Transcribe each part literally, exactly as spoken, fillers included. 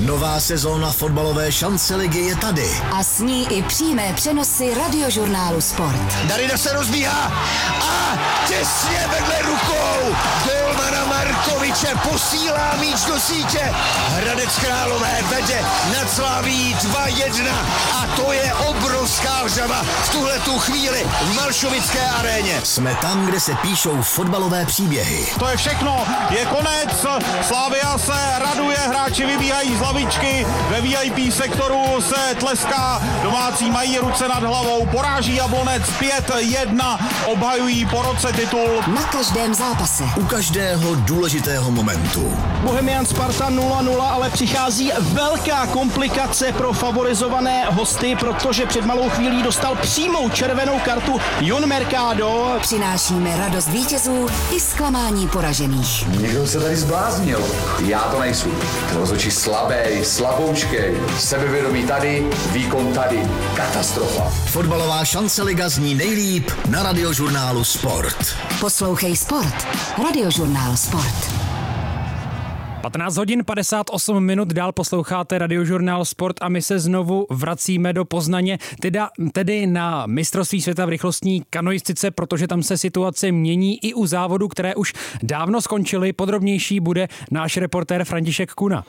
Nová sezóna fotbalové šance ligy je tady. A s ní i přímé přenosy Radiožurnálu Sport. Darida se rozbíhá a těsně vedle rukou golmana Markoviče posílá míč do sítě. Hradec Králové vede nad Slaví dva jedna a to je obrovská vřava v tuhletu chvíli v Malšovické aréně. Jsme tam, kde se píšou fotbalové příběhy. To je všechno, je konec, Slavia se raduje, hráči vybíhají z lavičky, ve V I P sektoru se tleská, domácí mají ruce nad hlavou, poráží Jablonec pět jedna, obhajují po roce titul. Na každém zápase. U každého důležitého momentu. Bohemian Sparta nula nula, ale přichází velká komplikace pro favorizované hosty, protože před malou chvílí dostal přímou červenou kartu Jon Mercado. Přinášíme radost vítězů i zklamání poražených. Někdo se tady zbláznil. Já to nejsou. Rozhodčí slabý, slaboučkej, sebevědomí tady, výkon tady. Katastrofa. Fotbalová šance liga zní nejlíp na Radiožurnálu Sport. Poslouchej Sport. Radiožurnál Sport. patnáct hodin padesát osm minut, dál posloucháte Radiožurnál Sport a my se znovu vracíme do Poznaně, teda, tedy na mistrovství světa v rychlostní kanoistice, protože tam se situace mění i u závodů, které už dávno skončily. Podrobnější bude náš reportér František Kuna.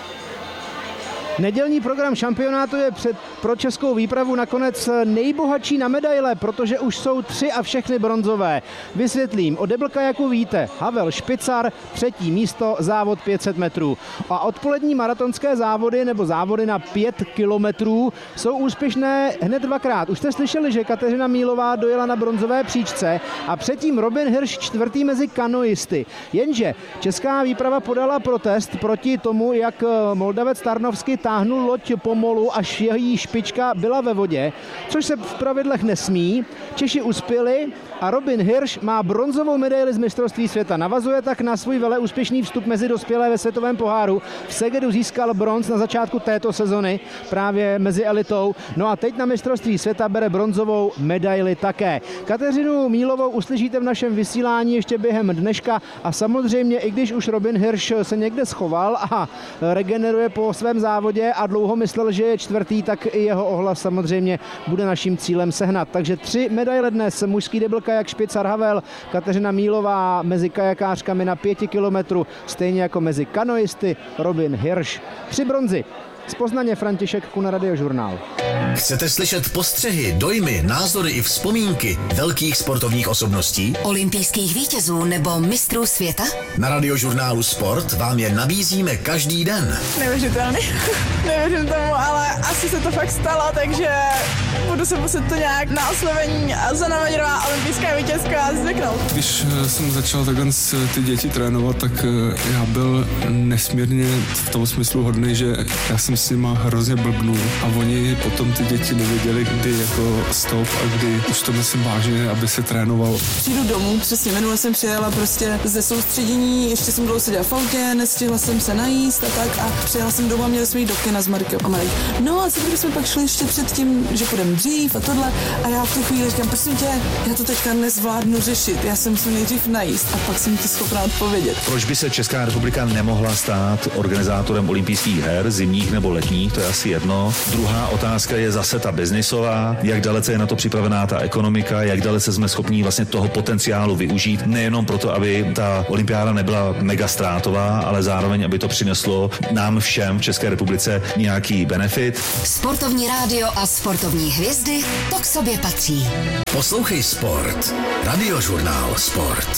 Nedělní program šampionátu je před, pro českou výpravu nakonec nejbohatší na medaile, protože už jsou tři a všechny bronzové. Vysvětlím, o deblkajaku víte, Havel Špicar, třetí místo, závod pět set metrů. A odpolední maratonské závody nebo závody na pět kilometrů jsou úspěšné hned dvakrát. Už jste slyšeli, že Kateřina Mílová dojela na bronzové příčce a předtím Robin Hirsch čtvrtý mezi kanoisty. Jenže česká výprava podala protest proti tomu, jak Moldavec Tarnovsky táhnul loď pomalu, až její špička byla ve vodě, což se v pravidlech nesmí. Češi uspěli a Robin Hirsch má bronzovou medaili z mistrovství světa. Navazuje tak na svůj veleúspěšný vstup mezi dospělé ve světovém poháru. V Segedu získal bronz na začátku této sezony právě mezi elitou. No a teď na mistrovství světa bere bronzovou medaili také. Kateřinu Mílovou uslyšíte v našem vysílání ještě během dneška a samozřejmě, i když už Robin Hirsch se někde schoval a regeneruje po svém závodě a dlouho myslel, že je čtvrtý, tak i jeho ohlas samozřejmě bude naším cílem sehnat. Takže tři medaile dnes, mužský deblkajak Špicar Havel, Kateřina Mílová mezi kajakářkami na pěti kilometru, stejně jako mezi kanoisty Robin Hirsch. Tři bronzy. Z Poznaně František Kuna, Radiožurnál. Chcete slyšet postřehy, dojmy, názory i vzpomínky velkých sportovních osobností? Olympijských vítězů nebo mistrů světa? Na Radiožurnálu Sport vám je nabízíme každý den. Neuvěřitelný. Nevěřím tomu, ale asi se to fakt stalo, takže budu se muset to nějak na oslovení Zana Maďarová, olympijská vítězka, zvyknout. Když jsem začal takhle ty děti trénovat, tak já byl nesmírně v tom smyslu hodný, že já jsem s nima hrozně blbnul a oni potom ty děti nevěděli, kdy jako stop a kdy už to myslím vážně, aby se trénovalo. Přijdu domů, přesně minule jsem přijela prostě ze soustředění, ještě jsem dlouho seděla v autě, nestihla jsem se najíst a tak a přijela jsem domů a měli jsme jít do kina s Markem a Marek. No a co jsme pak šli ještě před tím, že půjdeme dřív a tohle a já v tu chvíli říkám, prosím tě, já to teďka nezvládnu řešit, já jsem se nejdřív najíst a pak jsem ti schopná odpovědět. Proč by se Česká republika nemohla stát organizátorem olympijských her, zimních nebo letních, to je asi jedno. Druhá otázka je zase ta biznisová, jak dalece je na to připravená ta ekonomika, jak dalece jsme schopní vlastně toho potenciálu využít, nejenom proto, aby ta olympiáda nebyla mega ztrátová, ale zároveň, aby to přineslo nám všem v České republice nějaký benefit. Sportovní rádio a sportovní hvězdy, to k sobě patří. Poslouchej Sport. Radiožurnál Sport.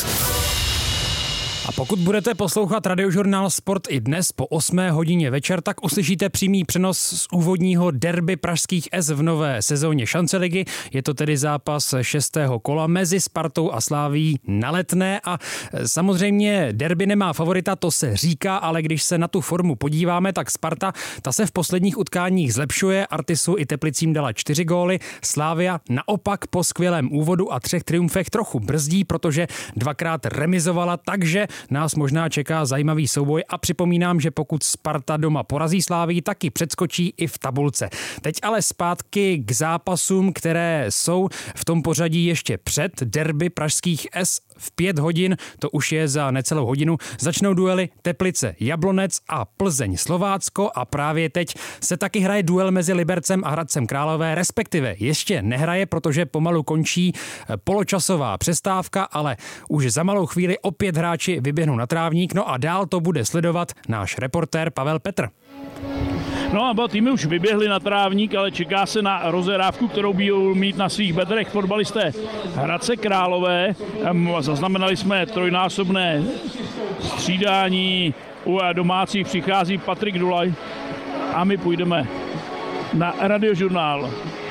A pokud budete poslouchat Radiožurnál Sport i dnes po osmé hodině večer, tak uslyšíte přímý přenos z úvodního derby pražských S v nové sezóně šance ligy. Je to tedy zápas šestého kola mezi Spartou a Slavií na Letné a samozřejmě derby nemá favorita, to se říká, ale když se na tu formu podíváme, tak Sparta, ta se v posledních utkáních zlepšuje, Artisu i Teplicím dala čtyři góly, Slavia naopak po skvělém úvodu a třech triumfech trochu brzdí, protože dvakrát remizovala, takže nás možná čeká zajímavý souboj a připomínám, že pokud Sparta doma porazí Slávii, taky předskočí i v tabulce. Teď ale zpátky k zápasům, které jsou v tom pořadí ještě před derby pražských S v pět hodin, to už je za necelou hodinu, začnou duely Teplice Jablonec a Plzeň Slovácko a právě teď se taky hraje duel mezi Libercem a Hradcem Králové, respektive ještě nehraje, protože pomalu končí poločasová přestávka, ale už za malou chvíli opět hráči vyběhnou na trávník, no a dál to bude sledovat náš reportér Pavel Petr. No a oba týmy už vyběhli na trávník, ale čeká se na rozhrávku, kterou budou mít na svých bedrech fotbalisté Hradce Králové. Zaznamenali jsme trojnásobné střídání, u domácích přichází Patrik Dulaj a my půjdeme na Radiožurnál.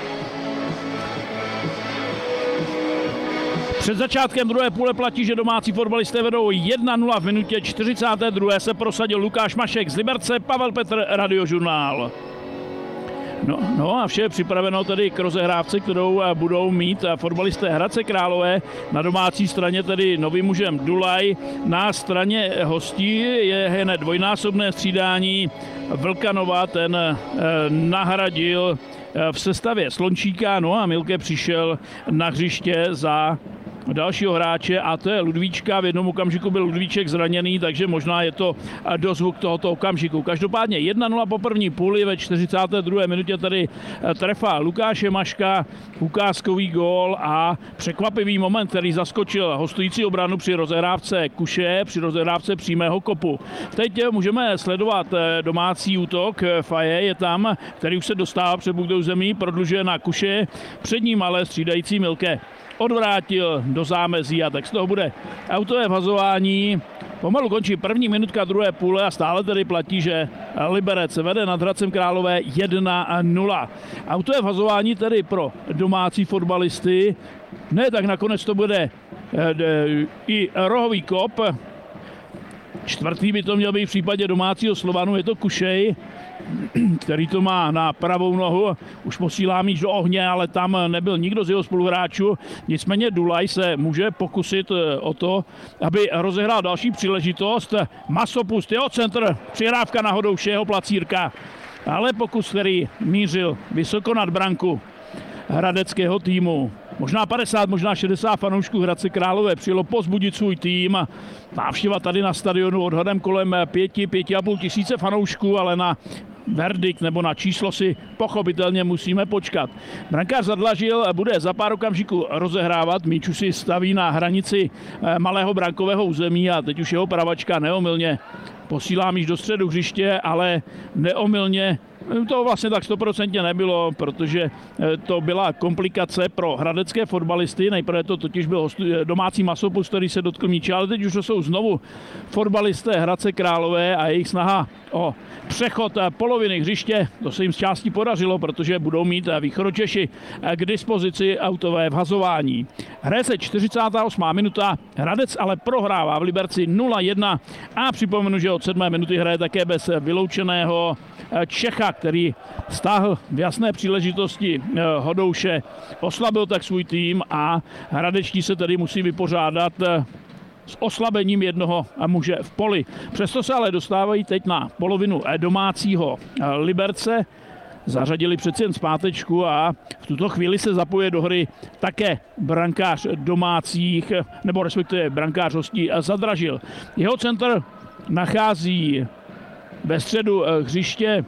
Před začátkem druhé půle platí, že domácí fotbalisté vedou jedna nula, v minutě čtyřicáté druhé se prosadil Lukáš Mašek z Liberce, Pavel Petr, Radiožurnál. No, no a vše je připraveno tedy k rozehrávce, kterou budou mít fotbalisté Hradce Králové. Na domácí straně tedy novým mužem Dulaj, na straně hostí je hned dvojnásobné střídání Vlkanova, ten eh, nahradil eh, v sestavě Slončíka, no a Milke přišel na hřiště za dalšího hráče a to je Ludvíčka. V jednom okamžiku byl Ludvíček zraněný, takže možná je to dozvuk tohoto okamžiku. Každopádně jedna nula po první půli, ve čtyřicáté druhé minutě tady trefa Lukáše Maška, ukázkový gól a překvapivý moment, který zaskočil hostující obranu při rozehrávce Kuše, při rozehrávce přímého kopu. Teď můžeme sledovat domácí útok. Faje je tam, který už se dostává před buk do území, prodlužuje na Kuše, před ním ale střídající Milke odvrátil do zámezí a tak z toho bude autové vhazování. Pomalu končí první minutka druhé půle a stále tedy platí, že Liberec vede nad Hradcem Králové jedna nula. Autové vhazování tedy pro domácí fotbalisty. Ne, tak nakonec to bude i rohový kop. Čtvrtý by to měl být v případě domácího Slovanu, je to Kušej, který to má na pravou nohu, už posílá míč do ohně, ale tam nebyl nikdo z jeho spoluhráčů. Nicméně Dulaj se může pokusit o to, aby rozehrál další příležitost. Masopust, jeho centr, přihrávka na Hodouše, jeho placírka, ale pokus, který mířil vysoko nad branku hradeckého týmu. Možná padesát, možná šedesát fanoušků Hradce Králové přijelo pozbudit svůj tým. Návštěva tady na stadionu odhadem kolem pěti, pěti a půl tisíce fanoušků, ale na verdikt nebo na číslo si pochopitelně musíme počkat. Brankář Zadlažil bude za pár okamžiků rozehrávat, míč už si staví na hranici malého brankového území a teď už jeho pravačka neomylně posílá míč do středu hřiště, ale neomylně to vlastně tak stoprocentně nebylo, protože to byla komplikace pro hradecké fotbalisty. Nejprve to totiž byl domácí Masopust, který se dotkl míče, ale teď už to jsou znovu fotbalisté Hradce Králové a jejich snaha o přechod poloviny hřiště. To se jim z části podařilo, protože budou mít Východočeši k dispozici autové vhazování. Hraje se čtyřicátá osmá minuta, Hradec ale prohrává v Liberci nula jedna a připomenu, že od sedmé minuty hraje také bez vyloučeného Čecha, který stáhl v jasné příležitosti Hodouše, oslabil tak svůj tým a hradečtí se tedy musí vypořádat s oslabením jednoho muže v poli. Přesto se ale dostávají teď na polovinu domácího Liberce. Zařadili přeci jen zpátečku a v tuto chvíli se zapoje do hry také brankář domácích, nebo respektive brankář hostí Zadražil. Jeho centr nachází ve středu hřiště.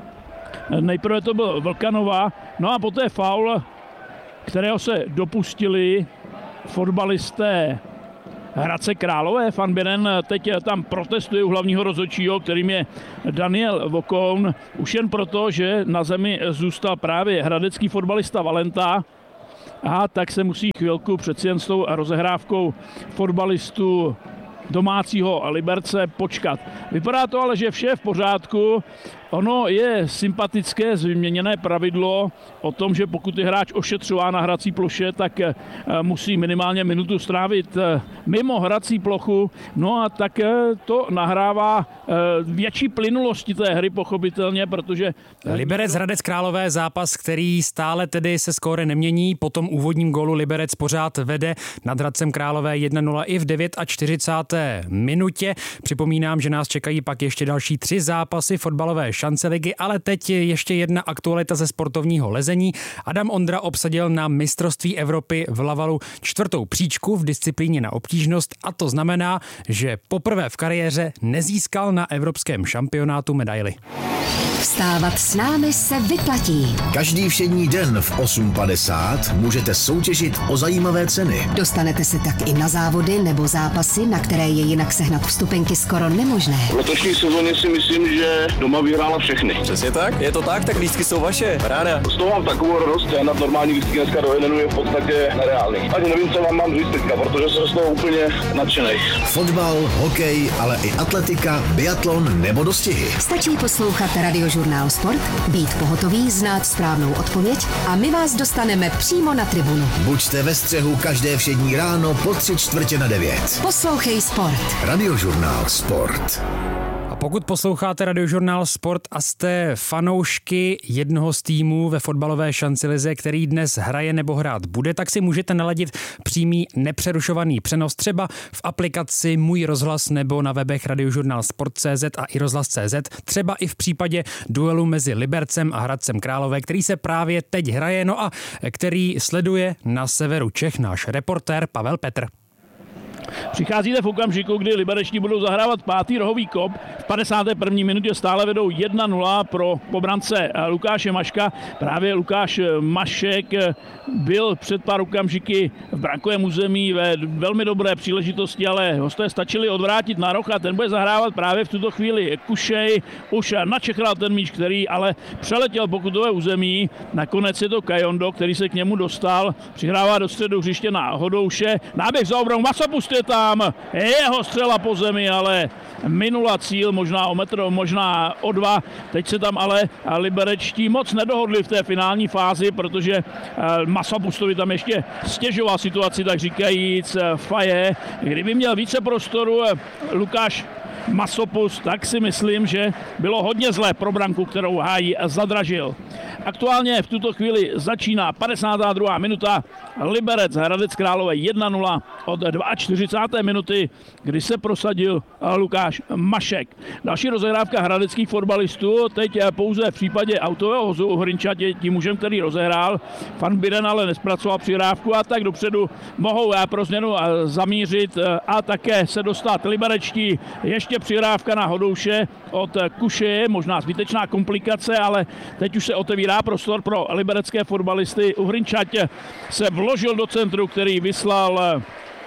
Nejprve to byl Vlkanova, no a poté faul, kterého se dopustili fotbalisté Hradce Králové. Van Biren teď tam protestuje u hlavního rozhodčího, kterým je Daniel Vokoun, už jen proto, že na zemi zůstal právě hradecký fotbalista Valenta a tak se musí chvilku přeci jen s tou rozehrávkou fotbalistů domácího Liberce počkat. Vypadá to ale, že vše je v pořádku. Ono je sympatické změněné pravidlo o tom, že pokud je hráč ošetřován na hrací ploše, tak musí minimálně minutu strávit mimo hrací plochu. No a tak to nahrává větší plynulosti té hry pochopitelně, protože... Liberec Hradec Králové, zápas, který stále tedy se skóre nemění. Po tom úvodním gólu Liberec pořád vede nad Hradcem Králové jedna nula i v čtyřicáté třicáté minutě. Připomínám, že nás čekají pak ještě další tři zápasy fotbalové šance ligy, ale teď ještě jedna aktualita ze sportovního lezení. Adam Ondra obsadil na mistrovství Evropy v Lavalu čtvrtou příčku v disciplíně na obtížnost a to znamená, že poprvé v kariéře nezískal na evropském šampionátu medaili. Vstávat s námi se vyplatí. Každý všední den v osm padesát můžete soutěžit o zajímavé ceny. Dostanete se tak i na závody nebo zápasy, na které je jinak sehnat vstupenky skoro nemožné. V letošní sezóně si myslím, že doma vyhrála všechny. Přesně tak, je to tak, tak lístky jsou vaše, ráda. Z toho mám takovou radost, já na normální lístky dneska do jednu je v podstatě nereálný. Ani nevím, co vám mám říct teďka, protože jsem z toho úplně nadšenej. Fotbal, hokej, ale i atletika, biatlon nebo dostihy. Stačí poslouchat Radiožurnál Sport, být pohotový, znát správnou odpověď a my vás dostaneme přímo na tribunu. Buďte ve střehu každé všední ráno po tři čtvrtě na devět. Poslouchej Sport. Radiožurnál Sport. A pokud posloucháte Radiožurnál Sport a jste fanoušky jednoho z týmů ve fotbalové šanci lize, který dnes hraje nebo hrát bude, tak si můžete naladit přímý nepřerušovaný přenos třeba v aplikaci Můj rozhlas nebo na webech Radiožurnál Sport tečka cé zet a i rozhlas tečka cé zet, třeba i v případě duelu mezi Libercem a Hradcem Králové, který se právě teď hraje, no a který sleduje na severu Čech náš reportér Pavel Petr. Přicházíte v okamžiku, kdy liberečtí budou zahrávat pátý rohový kop. V padesáté první minutě stále vedou jedna nula pro pobrance Lukáše Maška. Právě Lukáš Mašek byl před pár okamžiky v brankovém území ve velmi dobré příležitosti, ale hosté stačili odvrátit na roh a ten bude zahrávat právě v tuto chvíli Kušej. Už načekral ten míč, který ale přeletěl pokutové území. Nakonec je to Kajondo, který se k němu dostal. Přihrává do středu hřiště na Hodouše. Náběh za obranu, Masopust je tam. Jeho střela po zemi, ale minula cíl, možná o metr, možná o dva. Teď se tam ale liberečtí moc nedohodli v té finální fázi, protože Masopustovi tam ještě stěžoval situaci, tak říkajíc faje. Kdyby měl více prostoru Lukáš Masopust, tak si myslím, že bylo hodně zlé pro branku, kterou hájí Zadražil. Aktuálně v tuto chvíli začíná padesátá druhá minuta. Liberec Hradec Králové jedna nula od čtyřicáté druhé minuty, kdy se prosadil Lukáš Mašek. Další rozehrávka hradeckých fotbalistů, teď pouze v případě autového hozu u Hrinčatě tím mužem, který rozehrál. Van Biren ale nespracoval přihrávku a tak dopředu mohou pro změnu zamířit a také se dostat liberečtí. Ještě přihrávka na Hodouše od Kuše, možná zbytečná komplikace, ale teď už se otevírá prostor pro liberecké fotbalisty. U Hrinčatě se vložil do centru, který vyslal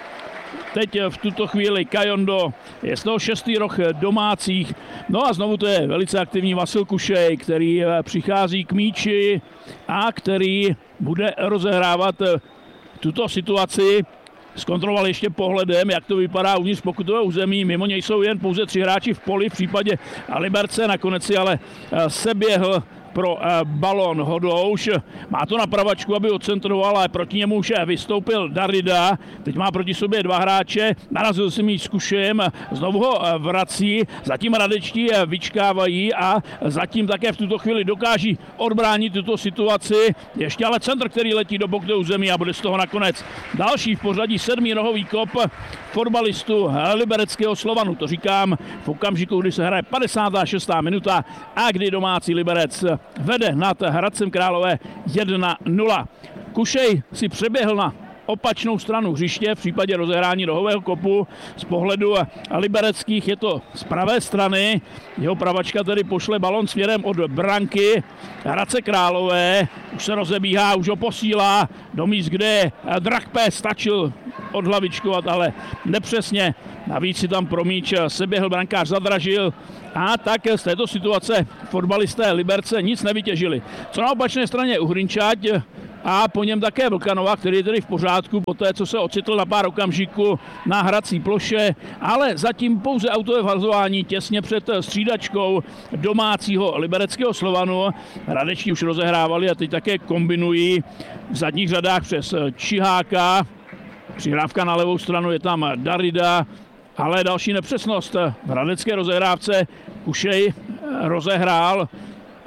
teď v tuto chvíli Kajondo. Je z toho šestý roh domácích. No a znovu to je velice aktivní Vasil Kušej, který přichází k míči a který bude rozehrávat tuto situaci. Zkontroloval ještě pohledem, jak to vypadá uvnitř pokutového území. Mimo něj jsou jen pouze tři hráči v poli v případě Liberce. Nakonec si ale seběhl pro balon Hodouš. Má to na pravačku, aby odcentroval, ale proti němu už vystoupil Darida. Teď má proti sobě dva hráče. Narazil si míč s Kušem, znovu ho vrací. Zatím hradečtí vyčkávají a zatím také v tuto chvíli dokáží odbránit tuto situaci. Ještě ale centr, který letí do pokutového území a bude z toho nakonec další v pořadí sedmý rohový kop fotbalistu libereckého Slovanu. To říkám v okamžiku, kdy se hraje padesátá šestá minuta a kdy domácí Liberec vede nad Hradcem Králové jedna nula. Kušej si přeběhl na opačnou stranu hřiště v případě rozehrání rohového kopu. Z pohledu libereckých je to z pravé strany. Jeho pravačka tedy pošle balon směrem od branky Hradce Králové. Už se rozebíhá, už ho posílá do míst, kde Drachpe stačil odhlavičkovat, ale nepřesně. Navíc si tam pro míč seběhl brankář Zadražil a tak z této situace fotbalisté Liberce nic nevytěžili. Co na opačné straně u Hrinčať a po něm také Vlkanova, který je tedy v pořádku po té, co se ocitl na pár okamžiků na hrací ploše, ale zatím pouze autové vazování těsně před střídačkou domácího libereckého Slovanu. Hradečtí už rozehrávali a teď také kombinují v zadních řadách přes Čiháka. Přihrávka na levou stranu, je tam Darida, ale další nepřesnost v hradecké rozehrávce. Kušej rozehrál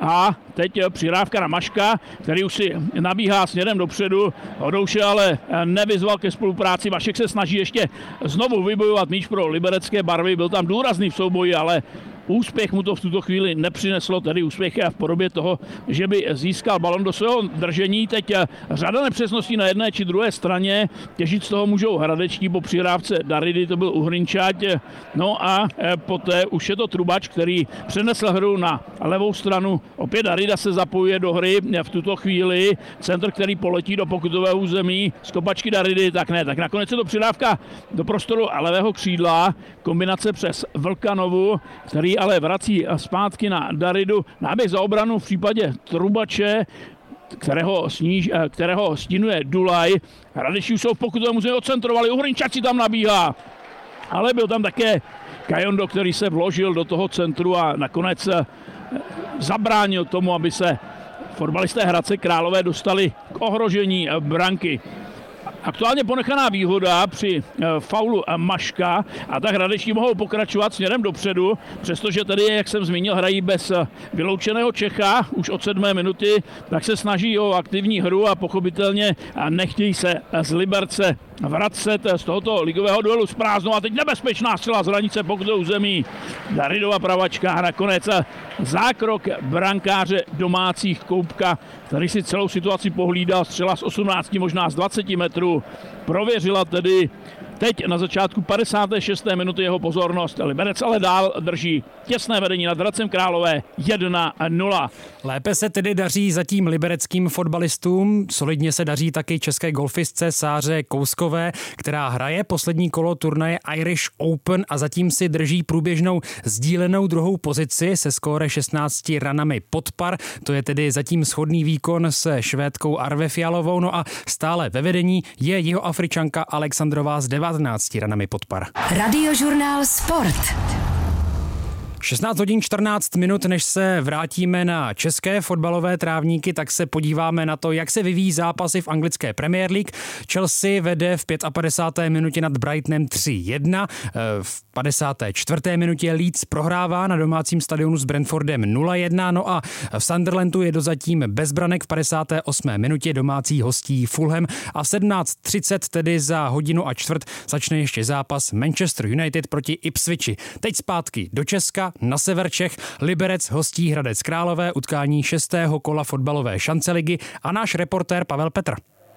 A teď přirávka na Maška, který už si nabíhá směrem dopředu. Hodouše ale nevyzval ke spolupráci. Mašek se snaží ještě znovu vybojovat míč pro liberecké barvy. Byl tam důrazný v souboji, ale úspěch mu to v tuto chvíli nepřineslo, tedy úspěch v podobě toho, že by získal balon do svého držení. Teď řada nepřesností na jedné či druhé straně. Těžit z toho můžou hradečtí po přihrávce Daridy, to byl Uhrinčať. No a poté už je to Trubač, který přenesl hru na levou stranu. Opět Darida se zapojuje do hry v tuto chvíli. Centr, který poletí do pokutového území. Z kopačky Daridy, tak ne. Tak nakonec je to přidávka do prostoru levého křídla. Kombinace přes Vlkanovu, který ale vrací zpátky na Daridu. Náběh za obranu v případě Trubače, kterého, sníž, kterého stínuje Dulaj. Hradeši už jsou v pokutovém území odcentrovali. Uhrinčák si tam nabíhá. Ale byl tam také Kajondo, který se vložil do toho centru a nakonec zabránil tomu, aby se fotbalisté Hradce Králové dostali k ohrožení branky. Aktuálně ponechaná výhoda při faulu Maška a tak hradeční mohou pokračovat směrem dopředu, přestože tedy, jak jsem zmínil, hrají bez vyloučeného Čecha už od sedmé minuty, tak se snaží o aktivní hru a pochopitelně nechtějí se z Liberce vracet z tohoto ligového duelu s prázdnou. A teď nebezpečná střela z hranice pokutového území. Daridova pravačka a nakonec zákrok brankáře domácích Koupka, který si celou situaci pohlídal. Střela z osmnácti, možná z dvaceti metrů. Prověřila tedy teď na začátku padesáté šesté minuty jeho pozornost. Liberec ale dál drží těsné vedení nad Hradcem Králové jedna nula. Lépe se tedy daří zatím libereckým fotbalistům, solidně se daří taky české golfistce Sáře Kouskové, která hraje poslední kolo turnaje Irish Open a zatím si drží průběžnou sdílenou druhou pozici se skóre šestnácti ranami pod par. To je tedy zatím shodný výkon se Švédkou Arve Fialovou, no a stále ve vedení je Jihoafričanka Alexandrová s devatenácti ranami pod par. Radiožurnál Sport. šestnáct hodin čtrnáct minut, než se vrátíme na české fotbalové trávníky, tak se podíváme na to, jak se vyvíjí zápasy v anglické Premier League. Chelsea vede v padesáté páté minutě nad Brightonem tři jedna. V padesáté čtvrté minutě Leeds prohrává na domácím stadionu s Brentfordem nula jedna. No a v Sunderlandu je dozatím bez branek v padesáté osmé minutě domácí hostí Fulham a v sedmnáct třicet, tedy za hodinu a čtvrt, začne ještě zápas Manchester United proti Ipswichi. Teď zpátky do Česka. Na sever Čech Liberec hostí Hradec Králové, utkání šestého kola fotbalové šanceligy a náš reportér Pavel Petr.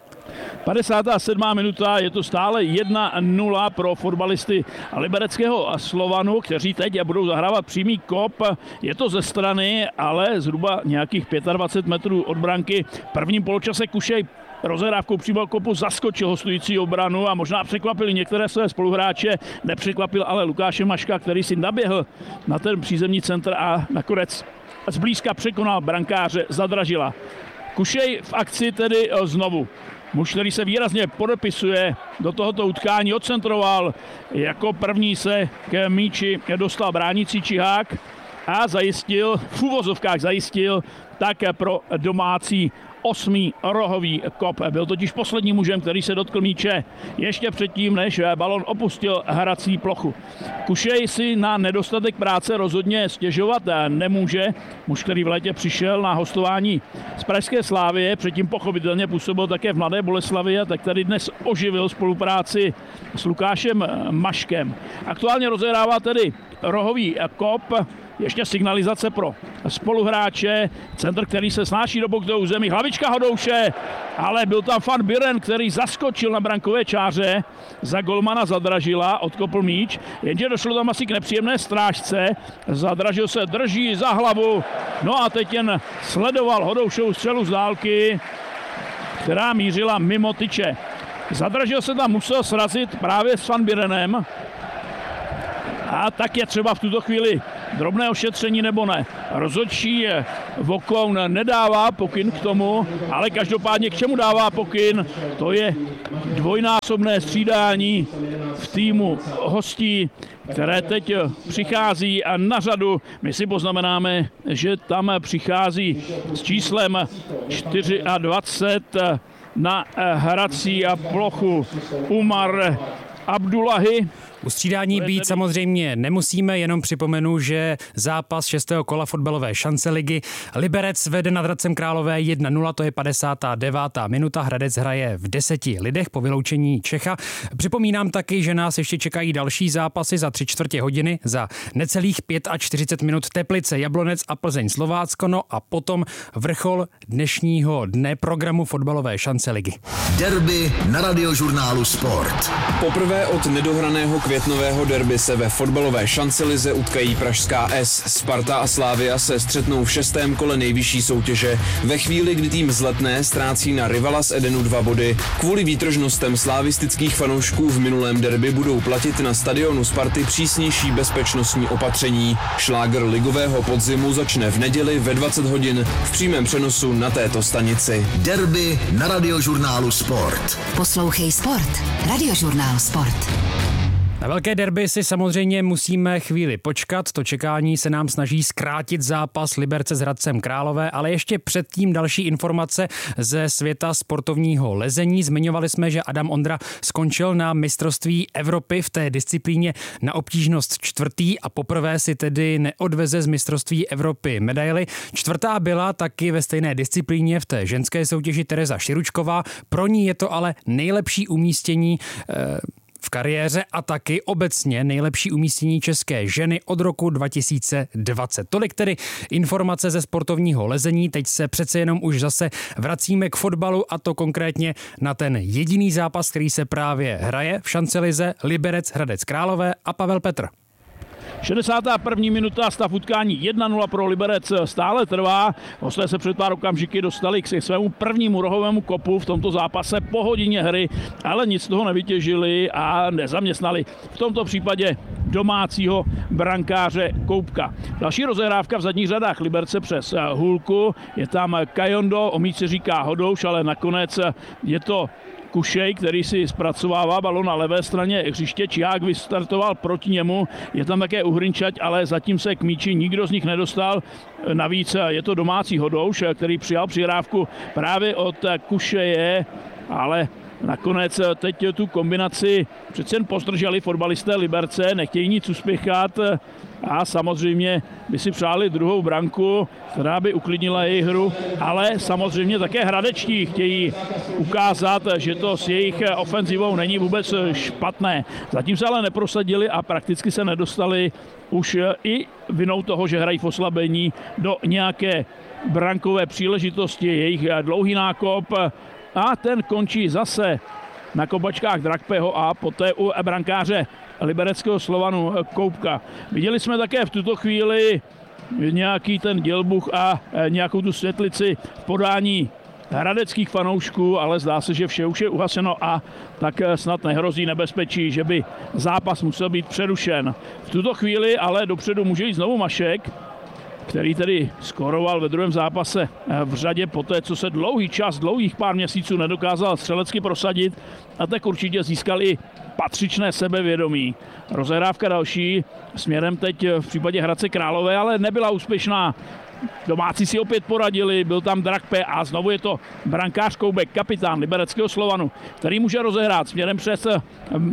padesátá sedmá minuta, je to stále jedna nula pro fotbalisty libereckého Slovanu, kteří teď budou zahrávat přímý kop. Je to ze strany, ale zhruba nějakých dvacet pět metrů od branky. V prvním poločase Kušej rozehrávkou přímo kopu zaskočil hostující obranu a možná překvapil některé své spoluhráče. Nepřekvapil ale Lukáše Maška, který si naběhl na ten přízemní centr a nakonec zblízka překonal brankáře Zadražila. Kušej v akci tedy znovu. Muž, který se výrazně podepisuje do tohoto utkání, odcentroval. Jako první se k míči dostal bránící Čihák a zajistil, v úvozovkách zajistil, tak pro domácí osmý rohový kop. Byl totiž posledním mužem, který se dotkl míče ještě předtím, než balon opustil hrací plochu. Kušej si na nedostatek práce rozhodně stěžovat nemůže. Muž, který v létě přišel na hostování z pražské Slávie, předtím pochopitelně působil také v Mladé Boleslavi, tak tady dnes oživil spolupráci s Lukášem Maškem. Aktuálně rozehrává tedy rohový kop. Ještě signalizace pro spoluhráče, centr, který se snáší do pokutového území, hlavička Hodouše, ale byl tam Van Buren, který zaskočil na brankové čáře, za golmana Zadražila, odkopl míč, jenže došlo tam asi k nepříjemné strážce, Zadražil se drží za hlavu, no a teď jen sledoval Hodoušovu střelu z dálky, která mířila mimo tyče. Zadražil se tam musel srazit právě s Van Burenem, a tak je třeba v tuto chvíli drobné ošetření nebo ne. Rozhodčí Vokoun nedává pokyn k tomu, ale každopádně k čemu dává pokyn, to je dvojnásobné střídání v týmu hostí, které teď přichází na řadu. My si poznamenáme, že tam přichází s číslem dvacet čtyři na hrací plochu Umar Abdullahi. U střídání být samozřejmě nemusíme, jenom připomenu, že zápas šestého kola fotbalové šance ligy Liberec vede nad Hradcem Králové jedna nula, to je padesátá devátá minuta. Hradec hraje v deseti lidech po vyloučení Čecha. Připomínám taky, že nás ještě čekají další zápasy za tři čtvrtě hodiny, za necelých čtyřicet pět minut Teplice, Jablonec a Plzeň Slovácko, no a potom vrchol dnešního dne programu fotbalové šance ligy. Derby na Radiožurnálu Sport. Poprvé od nedohraného květnového derby se ve fotbalové šancelize utkají pražská S. Sparta a Slavia se střetnou v šestém kole nejvyšší soutěže. Ve chvíli, kdy tým z Letné ztrácí na rivala z Edenu dva body, kvůli výtržnostem slavistických fanoušků v minulém derby budou platit na stadionu Sparty přísnější bezpečnostní opatření. Šlágr ligového podzimu začne v neděli ve dvacet hodin v přímém přenosu na této stanici. Derby na Radiožurnálu Sport. Poslouchej Sport. Radiožurnál Sport. Na velké derby si samozřejmě musíme chvíli počkat, to čekání se nám snaží zkrátit zápas Liberce s Hradcem Králové, ale ještě předtím další informace ze světa sportovního lezení. Zmiňovali jsme, že Adam Ondra skončil na mistrovství Evropy v té disciplíně na obtížnost čtvrtý a poprvé si tedy neodveze z mistrovství Evropy medaili. Čtvrtá byla taky ve stejné disciplíně v té ženské soutěži Tereza Širučková, pro ní je to ale nejlepší umístění eh, v kariéře a taky obecně nejlepší umístění české ženy od roku dva tisíce dvacet. Tolik tedy informace ze sportovního lezení. Teď se přece jenom už zase vracíme k fotbalu a to konkrétně na ten jediný zápas, který se právě hraje v šancelize Liberec Hradec Králové a Pavel Petr. šedesátá první minuta, stav utkání jedna nula pro Liberec stále trvá. Hosté se před pár okamžiky dostali k svému prvnímu rohovému kopu v tomto zápase po hodině hry, ale nic z toho nevytěžili a nezaměstnali. V tomto případě domácího brankáře Koupka. Další rozehrávka v zadních řadách Liberce přes Hůlku. Je tam Kajondo, o míč se říká Hodouš, ale nakonec je to Kušej, který si zpracovává balon na levé straně hřiště. Čiák vystartoval proti němu. Je tam také Uhrinčať, ale zatím se k míči nikdo z nich nedostal. Navíc je to domácí Hodouš, který přijal přihrávku právě od Kušeje, ale nakonec teď tu kombinaci přece jen pozdrželi fotbalisté Liberce, nechtějí nic uspěchat a samozřejmě by si přáli druhou branku, která by uklidnila jejich hru, ale samozřejmě také hradečtí chtějí ukázat, že to s jejich ofenzivou není vůbec špatné. Zatím se ale neprosadili a prakticky se nedostali už i vinou toho, že hrají v oslabení do nějaké brankové příležitosti. Jejich dlouhý nákop a ten končí zase na kopačkách Drakpeho a poté u brankáře libereckého Slovanu Koupka. Viděli jsme také v tuto chvíli nějaký ten dělbuch a nějakou tu světlici v podání hradeckých fanoušků, ale zdá se, že vše už je uhaseno a tak snad nehrozí nebezpečí, že by zápas musel být přerušen. V tuto chvíli ale dopředu může jít znovu Mašek, který tedy skoroval ve druhém zápase v řadě poté, co se dlouhý čas, dlouhých pár měsíců nedokázal střelecky prosadit a tak určitě získal i patřičné sebevědomí. Rozehrávka další směrem teď v případě Hradce Králové, ale nebyla úspěšná. Domácí si opět poradili, byl tam Drakpe a znovu je to brankář Koubek, kapitán libereckého Slovanu, který může rozehrát směrem přes uh, uh,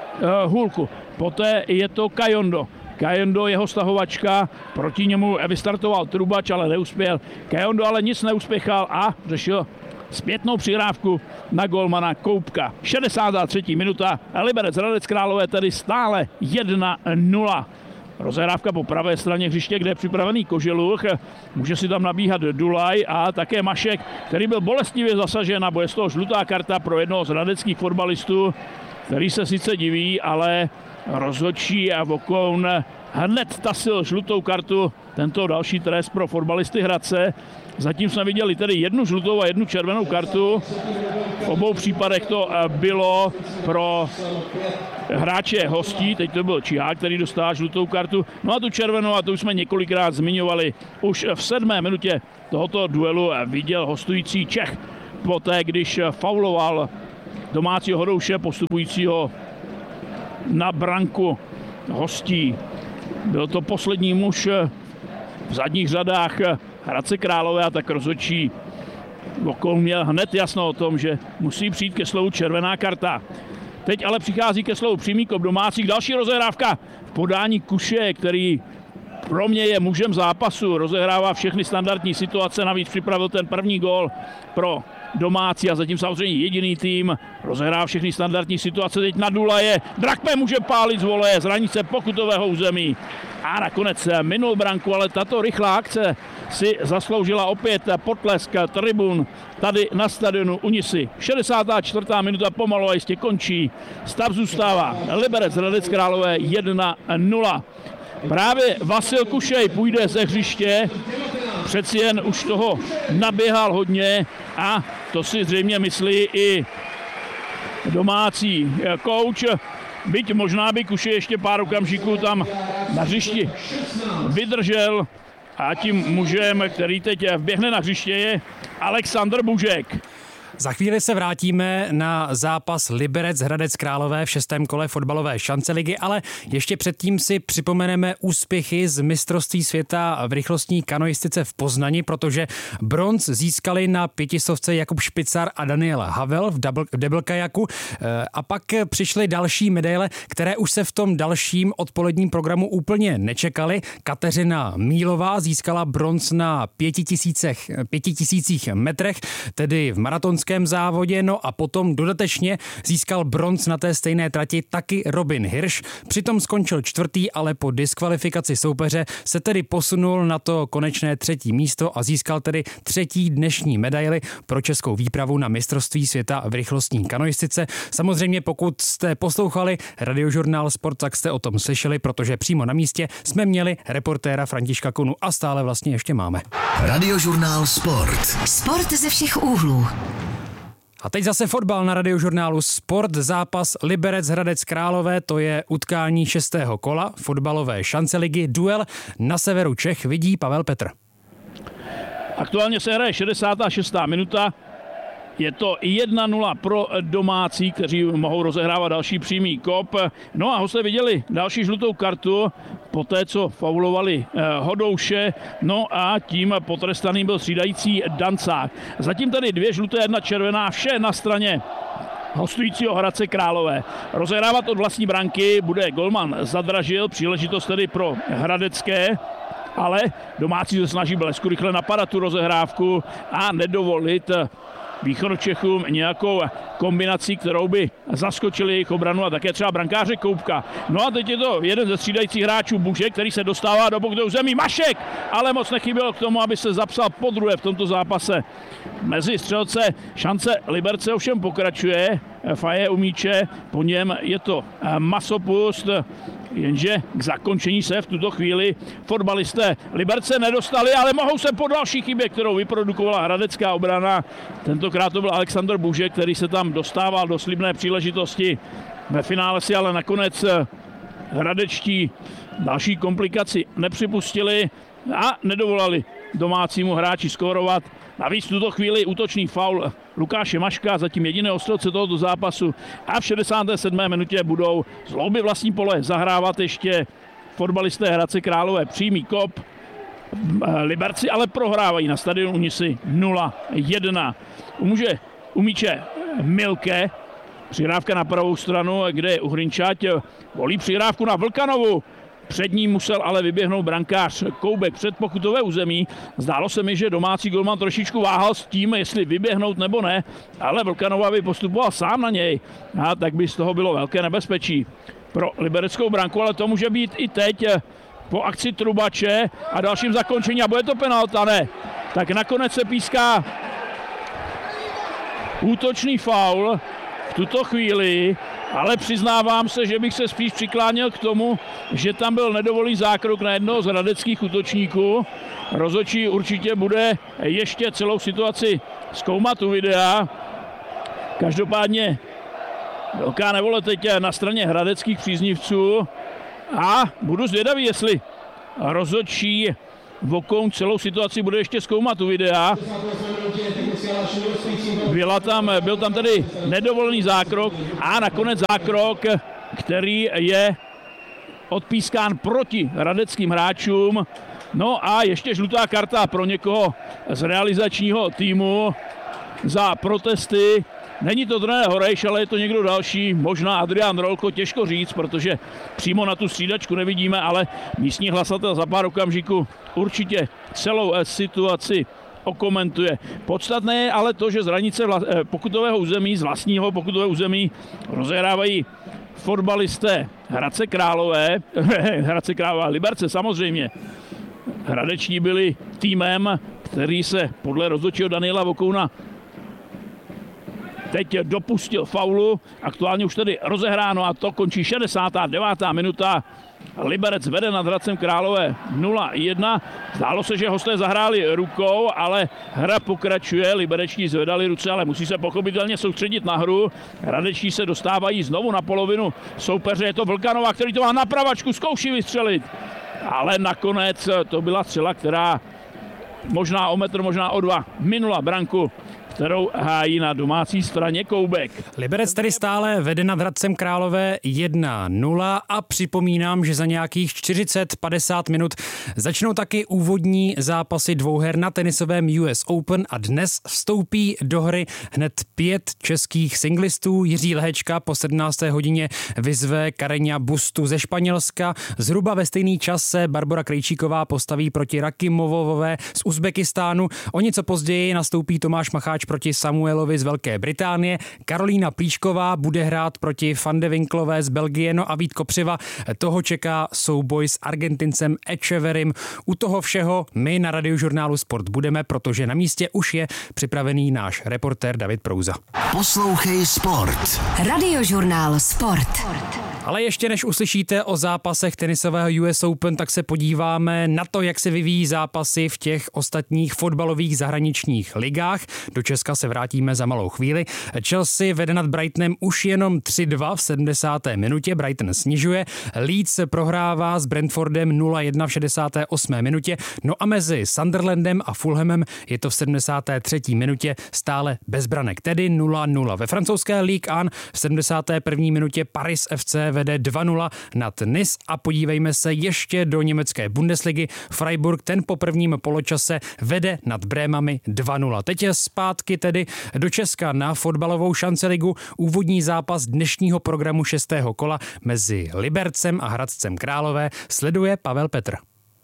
Hůlku. Poté je to Kajondo. Kajondo, jeho stahovačka, proti němu vystartoval Trubač, ale neuspěl. Kajondo ale nic neuspěchal a řešil zpětnou přihrávku na golmana Koupka. šedesátá třetí minuta, Liberec Hradec Králové tedy stále jedna nula. Rozehrávka po pravé straně hřiště, kde je připravený Koželuch. Může si tam nabíhat Dulaj a také Mašek, který byl bolestivě zasažen a bude z toho žlutá karta pro jednoho z hradeckých fotbalistů, který se sice diví, ale rozhodčí a Vokoun hned tasil žlutou kartu. Tento další trest pro fotbalisty Hradce. Zatím jsme viděli tedy jednu žlutou a jednu červenou kartu. V obou případech to bylo pro hráče hostí. Teď to byl Čihák, který dostal žlutou kartu. No a tu červenou, a to už jsme několikrát zmiňovali, už v sedmé minutě tohoto duelu viděl hostující Čech. Poté, když fauloval domácího Hodouše, postupujícího na branku hostí. Byl to poslední muž v zadních řadách Hradce Králové a tak rozhodčí Vokoun měl hned jasno o tom, že musí přijít ke slovu červená karta. Teď ale přichází ke slovu přímý kop domácích. Další rozehrávka v podání Kuše, který pro mě je mužem zápasu. Rozehrává všechny standardní situace, navíc připravil ten první gól pro domácí a zatím samozřejmě jediný tým. Rozehrává všechny standardní situace. Teď na Dulaje. Drakpe může pálit z voleje z hranice pokutového území. A nakonec minul branku, ale tato rychlá akce si zasloužila opět potlesk tribun tady na stadionu Unisy. šedesátá čtvrtá minuta pomalu a jistě končí. Stav zůstává Liberec Hradec Králové jedna nula. Právě Vasil Kušej půjde ze hřiště, přeci jen už toho naběhal hodně a to si zřejmě myslí i domácí kouč. Byť možná by Kušej ještě pár okamžiků tam na hřišti vydržel a tím mužem, který teď vběhne na hřiště, je Alexandr Bužek. Za chvíli se vrátíme na zápas Liberec Hradec Králové v šestém kole fotbalové šanceligy, ale ještě předtím si připomeneme úspěchy z mistrovství světa v rychlostní kanoistice v Poznani, protože bronz získali na pětistovce Jakub Špicar a Daniel Havel v double, v double kajaku a pak přišly další medaile, které už se v tom dalším odpoledním programu úplně nečekaly. Kateřina Mílová získala bronz na pětitisících, pětitisících metrech, tedy v maratonském závodě, no a potom dodatečně získal bronz na té stejné trati taky Robin Hirsch. Přitom skončil čtvrtý, ale po diskvalifikaci soupeře se tedy posunul na to konečné třetí místo a získal tedy třetí dnešní medaili pro českou výpravu na mistrovství světa v rychlostní kanoistice. Samozřejmě pokud jste poslouchali Radiožurnál Sport, tak jste o tom slyšeli, protože přímo na místě jsme měli reportéra Františka Kunu a stále vlastně ještě máme. Radiožurnál Sport. Sport ze všech úhlů. A teď zase fotbal na Radiožurnálu Sport, zápas Liberec Hradec Králové, to je utkání šestého kola fotbalové šanceligy, duel na severu Čech vidí Pavel Petr. Aktuálně se hraje šedesátá šestá minuta. Je to jedna nula pro domácí, kteří mohou rozehrávat další přímý kop. No a hosté viděli další žlutou kartu, poté co faulovali Hodouše, no a tím potrestaným byl střídající Dancák. Zatím tady dvě žluté, jedna červená, vše na straně hostujícího Hradce Králové. Rozehrávat od vlastní branky bude golman Zadražil, příležitost tedy pro hradecké, ale domácí se snaží blesku rychle napadat tu rozehrávku a nedovolit Východočechům nějakou kombinací, kterou by zaskočili jejich obranu a také třeba brankáře Koupka. No a teď je to jeden ze střídajících hráčů Bužek, který se dostává do pokutového území. Mašek, ale moc nechybělo k tomu, aby se zapsal podruhé v tomto zápase. Mezi střelce šance Liberce ovšem pokračuje. Faje u míče, po něm je to Masopust, jenže k zakončení se v tuto chvíli fotbalisté Liberce nedostali, ale mohou se po další chybě, kterou vyprodukovala hradecká obrana. Tentokrát to byl Alexandr Bužek, který se tam dostával do slibné příležitosti. Ve finále si ale nakonec hradečtí další komplikaci nepřipustili a nedovolali domácímu hráči skórovat. Navíc v tuto chvíli útočný faul Lukáše Maška, zatím jediného střelce tohoto zápasu, a v šedesáté sedmé minutě budou z hlouby vlastní pole zahrávat ještě fotbalisté Hradce Králové přímý kop. Liberci ale prohrávají na stadionu Unisy nula jedna. U muže, u míče Milke, přihrávka na pravou stranu, kde je Uhrinčať, volí přihrávku na Vlkanovu. Před ním musel ale vyběhnout brankář Koubek před pokutové území. Zdálo se mi, že domácí golman trošičku váhal s tím, jestli vyběhnout nebo ne, ale Vlkanova by postupoval sám na něj. A tak by z toho bylo velké nebezpečí pro libereckou branku, ale to může být i teď po akci Trubače a dalším zakončení. A bude to penalta, ne? Tak nakonec se píská útočný faul v tuto chvíli, ale přiznávám se, že bych se spíš přikláněl k tomu, že tam byl nedovolný zákrok na jednoho z hradeckých útočníků. Rozhodčí určitě bude ještě celou situaci zkoumat u videa. Každopádně velká nevole teď na straně hradeckých příznivců a budu zvědavý, jestli rozhodčí Vokoun celou situaci bude ještě zkoumat u videa. Byla tam, byl tam tedy nedovolený zákrok a nakonec zákrok, který je odpískán proti hradeckým hráčům. No a ještě žlutá karta pro někoho z realizačního týmu za protesty Není to trenér Horejš, ale je to někdo další, možná Adrián Rolko, těžko říct, protože přímo na tu střídačku nevidíme, ale místní hlasatel za pár okamžiků určitě celou situaci okomentuje. Podstatné je ale to, že z hranice vla, pokutového území, z vlastního pokutového území rozehrávají fotbalisté Hradce Králové, Hradce Králové, Liberce samozřejmě. Hradeční byli týmem, který se podle rozhodčího Daniela Vokouna teď dopustil faulu, aktuálně už tedy rozehráno a to končí šedesátá devátá minuta. Liberec vede nad Hradcem Králové nula jedna. Zdálo se, že hosté zahráli rukou, ale hra pokračuje. Libereční zvedali ruce, ale musí se pochopitelně soustředit na hru. Hradeční se dostávají znovu na polovinu soupeře. Je to Vlkanova, který to má na pravačku, zkouší vystřelit. Ale nakonec to byla střela, která možná o metr, možná o dva minula branku, kterou hájí na domácí straně Koubek. Liberec tedy stále vede nad Hradcem Králové jedna nula a připomínám, že za nějakých čtyřicet padesát minut začnou taky úvodní zápasy dvouher na tenisovém U S Open a dnes vstoupí do hry hned pět českých singlistů. Jiří Lehečka po sedmnácté hodině vyzve Kareňa Bustu ze Španělska. Zhruba ve stejný čas se Barbora Krejčíková postaví proti Rakimovové z Uzbekistánu. O něco později nastoupí Tomáš Macháč proti Samuelovi z Velké Británie. Karolína Plíšková bude hrát proti Van de Winklové z Belgie, no a Vít Kopřiva, toho čeká souboj s Argentincem Echeverrym. U toho všeho my na Radiožurnálu Sport budeme, protože na místě už je připravený náš reportér David Prouza. Poslouchej Sport. Radiožurnál Sport. Ale ještě než uslyšíte o zápasech tenisového U S Open, tak se podíváme na to, jak se vyvíjí zápasy v těch ostatních fotbalových zahraničních ligách. Do Česka se vrátíme za malou chvíli. Chelsea vede nad Brightonem už jenom tři dva v sedmdesáté minutě. Brighton snižuje. Leeds prohrává s Brentfordem nula jedna v šedesáté osmé minutě. No a mezi Sunderlandem a Fulhamem je to v sedmdesáté třetí minutě stále bez branek, tedy nula nula. Ve francouzské Ligue jedna v sedmdesáté první minutě Paris F C vede dva nula nad Nice a podívejme se ještě do německé Bundesligy. Freiburg ten po prvním poločase vede nad Brémami dva nula. Teď je zpátky tedy do Česka na fotbalovou šanceligu. Úvodní zápas dnešního programu šestého kola mezi Libercem a Hradcem Králové sleduje Pavel Petr.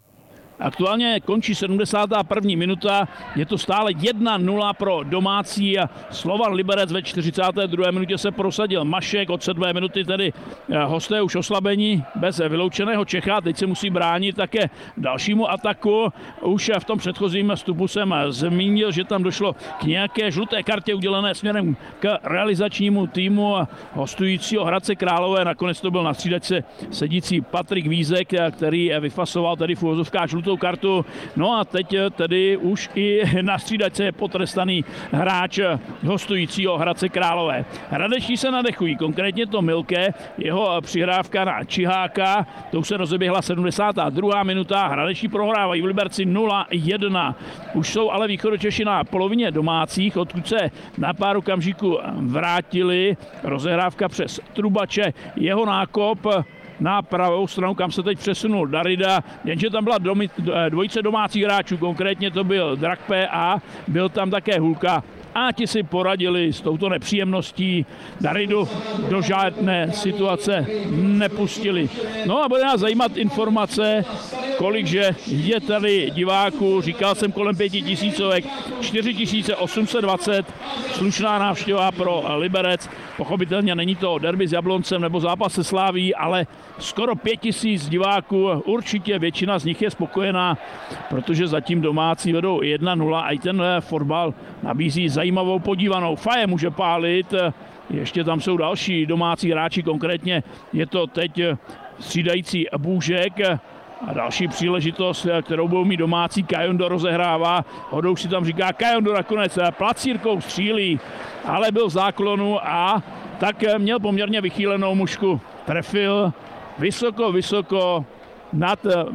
Aktuálně končí sedmdesátá první minuta, je to stále jedna nula pro domácí a Slovan Liberec. Ve čtyřicáté druhé minutě se prosadil Mašek, od sedmé minuty tedy hosté už oslabení bez vyloučeného Čecha, teď se musí bránit také dalšímu ataku. Už v tom předchozím vstupu jsem zmínil, že tam došlo k nějaké žluté kartě udělené směrem k realizačnímu týmu hostujícího Hradce Králové. Nakonec to byl na střídačce sedící Patrik Vízek, který vyfasoval tedy v uvozovkách žlutou kartu. No a teď tedy už i na střídačce je potrestaný hráč hostujícího Hradce Králové. Hradeční se nadechují, konkrétně to Milke, jeho přihrávka na Čiháka, to už se rozeběhla sedmdesátá druhá minuta, Hradeční prohrávají v Liberci nula jedna. Už jsou ale Východočeši na polovině domácích, odkud se na pár okamžiků vrátili. Rozehrávka přes Trubače, jeho nákop na pravou stranu, kam se teď přesunul Darida, jenže tam byla domi, dvojice domácích hráčů, konkrétně to byl Drakpe a byl tam také Hulka. A ti si poradili s touto nepříjemností. Daridu do žádné situace nepustili. No a bude nás zajímat informace, kolikže je tady diváků. Říkal jsem kolem pěti tisícovek, čtyři tisíce osm set dvacet. Slušná návštěva pro Liberec. Pochopitelně není to derby s Jabloncem nebo zápas se Sláví, ale skoro pět tisíc diváků. Určitě většina z nich je spokojená, protože zatím domácí vedou jedna nula a i ten fotbal nabízí zajímavou podívanou. Faje může pálit, ještě tam jsou další domácí hráči, konkrétně je to teď střídající Bůžek. A další příležitost, kterou budou mít domácí, Kajondo rozehrává. Hodouš si tam říká, Kajondo nakonec placírkou střílí, ale byl v záklonu a tak měl poměrně vychýlenou mušku. Trefil vysoko, vysoko nad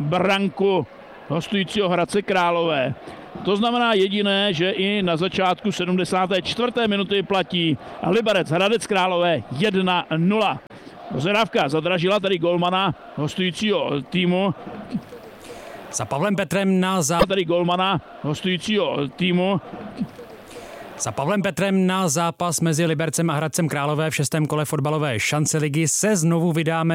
branku hostujícího Hradce Králové. To znamená jediné, že i na začátku sedmdesáté čtvrté minuty platí Liberec Hradec Králové jedna nula. Rozehrávka zadražila tady golmana hostujícího týmu. Za Pavlem Petrem na zá... Tady golmana hostujícího týmu. Za Pavlem Petrem na zápas mezi Libercem a Hradcem Králové v šestém kole fotbalové šance ligy se znovu vydáme